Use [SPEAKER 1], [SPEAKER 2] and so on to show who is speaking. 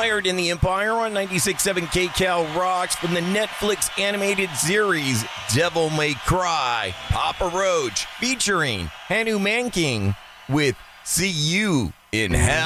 [SPEAKER 1] Inspired in the Empire on 96.7 KCal Rocks from the Netflix animated series Devil May Cry, Papa Roach featuring Hanu Manking with See You in Hell.